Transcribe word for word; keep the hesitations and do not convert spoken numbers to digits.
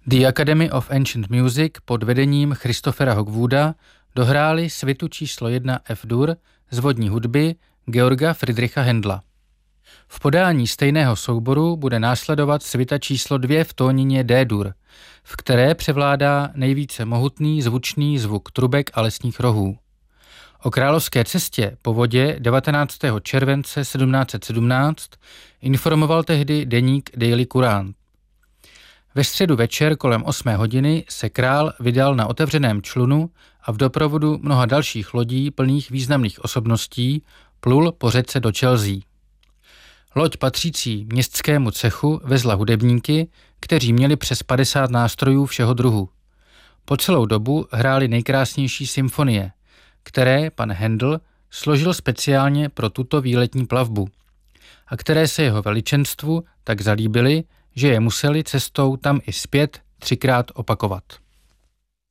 The Academy of Ancient Music pod vedením Christophera Hogwooda dohráli svitu číslo jedna F-dur z vodní hudby Georga Friedricha Händla. V podání stejného souboru bude následovat svita číslo dvě v tónině D-dur, v které převládá nejvíce mohutný zvučný zvuk trubek a lesních rohů. O královské cestě po vodě devatenáctého července sedmnáct set sedmnáct informoval tehdy deník Daily Courant. Ve středu večer kolem osmé hodiny se král vydal na otevřeném člunu a v doprovodu mnoha dalších lodí plných významných osobností plul po řece do Chelsea. Loď patřící městskému cechu vezla hudebníky, kteří měli přes padesát nástrojů všeho druhu. Po celou dobu hráli nejkrásnější symfonie, které pan Händel složil speciálně pro tuto výletní plavbu a které se jeho veličenstvu tak zalíbily, že je museli cestou tam i zpět třikrát opakovat.